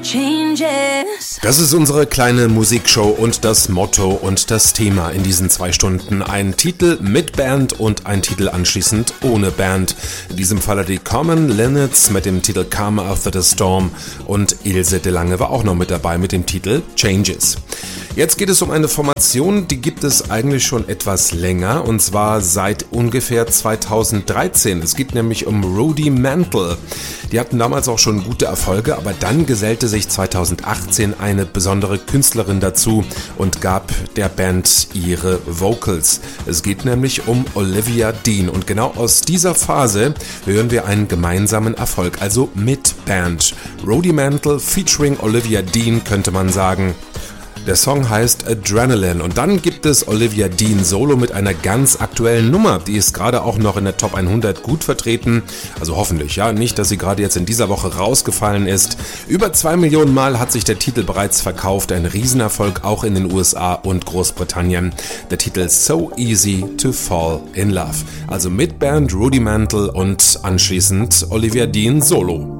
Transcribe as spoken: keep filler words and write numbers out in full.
changes. Das ist unsere kleine Musikshow und das Motto und das Thema in diesen zwei Stunden. Ein Titel mit Band und ein Titel anschließend ohne Band. In diesem Falle die Common Linnets mit dem Titel Calm After the Storm und Ilse de Lange war auch noch mit dabei mit dem Titel Changes. Jetzt geht es um eine Formation, die gibt es eigentlich schon etwas länger und zwar seit ungefähr zweitausenddreizehn. Es geht nämlich um Rudi Mantle. Die hatten damals auch schon gute Erfolge, aber dann gesellte sich zweitausendachtzehn eine besondere Künstlerin dazu und gab der Band ihre Vocals. Es geht nämlich um Olivia Dean und genau aus dieser Phase hören wir einen gemeinsamen Erfolg, also mit Band. Rudi Mantle featuring Olivia Dean könnte man sagen. Der Song heißt Adrenaline und dann gibt es Olivia Dean solo mit einer ganz aktuellen Nummer. Die ist gerade auch noch in der Top hundert gut vertreten. Also hoffentlich, ja. Nicht, dass sie gerade jetzt in dieser Woche rausgefallen ist. Über zwei Millionen Mal hat sich der Titel bereits verkauft. Ein Riesenerfolg auch in den U S A und Großbritannien. Der Titel So Easy to Fall in Love. Also mit Band Rudi Mantle und anschließend Olivia Dean solo.